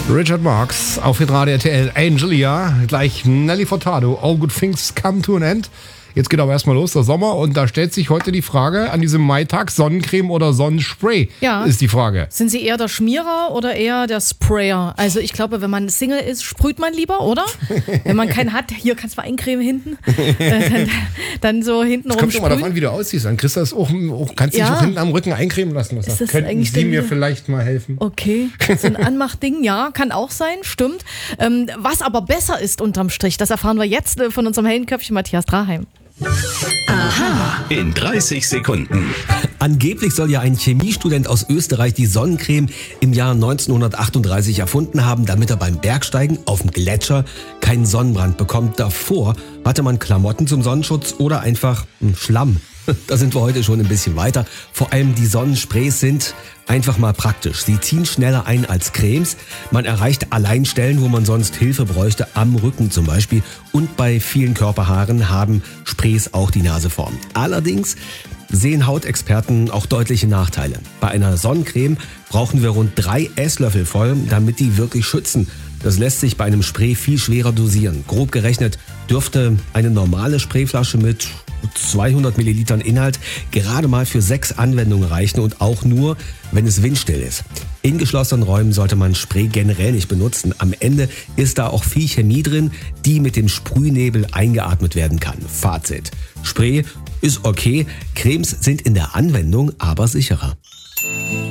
Richard Marx auf Hitradio RTL, Angelia, gleich Nelly Furtado, All Good Things Come to an End. Jetzt geht aber erstmal los, der Sommer, und da stellt sich heute die Frage an diesem Maitag, Sonnencreme oder Sonnenspray, ist die Frage. Sind Sie eher der Schmierer oder eher der Sprayer? Also ich glaube, wenn man Single ist, sprüht man lieber, oder? Wenn man keinen hat, hier kannst du mal eincremen hinten, dann so hinten rum kommt schon mal davon, wie du aussiehst. Dann kriegst du das auch kannst dich auch hinten am Rücken eincremen lassen. Was das könnten Sie mir vielleicht mal helfen? Okay, so ein Anmachding, ja, kann auch sein, stimmt. Was aber besser ist unterm Strich, das erfahren wir jetzt von unserem hellen Köpfchen Matthias Draheim. Aha. In 30 Sekunden. Angeblich soll ja ein Chemiestudent aus Österreich die Sonnencreme im Jahr 1938 erfunden haben, damit er beim Bergsteigen auf dem Gletscher keinen Sonnenbrand bekommt. Davor hatte man Klamotten zum Sonnenschutz oder einfach Schlamm. Da sind wir heute schon ein bisschen weiter. Vor allem die Sonnensprays sind einfach mal praktisch. Sie ziehen schneller ein als Cremes. Man erreicht allein Stellen, wo man sonst Hilfe bräuchte, am Rücken zum Beispiel. Und bei vielen Körperhaaren haben Sprays auch die Naseform. Allerdings sehen Hautexperten auch deutliche Nachteile. Bei einer Sonnencreme brauchen wir rund 3 Esslöffel voll, damit die wirklich schützen. Das lässt sich bei einem Spray viel schwerer dosieren. Grob gerechnet dürfte eine normale Sprayflasche mit 200 Millilitern Inhalt gerade mal für 6 Anwendungen reichen, und auch nur, wenn es windstill ist. In geschlossenen Räumen sollte man Spray generell nicht benutzen. Am Ende ist da auch viel Chemie drin, die mit dem Sprühnebel eingeatmet werden kann. Fazit: Spray ist okay, Cremes sind in der Anwendung aber sicherer.